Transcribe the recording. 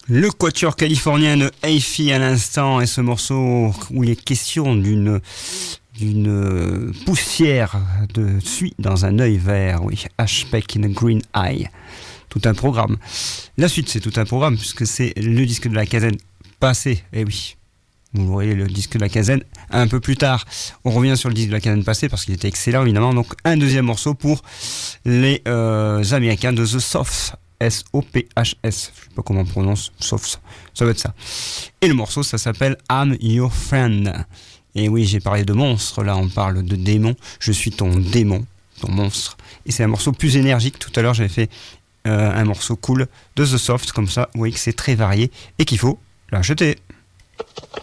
Le quatuor californien de Hi-Fi à l'instant, et ce morceau où il est question d'une poussière de suie dans un œil vert, oui, Ashpeck in a Green Eye. Tout un programme. La suite, c'est tout un programme, puisque c'est le disque de la quinzaine passé, eh oui. Vous voyez le disque de la quinzaine un peu plus tard. On revient sur le disque de la quinzaine passée, parce qu'il était excellent, évidemment. Donc, un deuxième morceau pour les Américains de The Sophs. S-O-P-H-S, je sais pas comment on prononce, sauf ça va être ça. Et le morceau, ça s'appelle I'm Your Friend. Et oui, j'ai parlé de monstre, là on parle de démon. Je suis ton démon, ton monstre. Et c'est un morceau plus énergique. Tout à l'heure, j'avais fait un morceau cool de The Soft, comme ça, vous voyez que c'est très varié et qu'il faut l'acheter.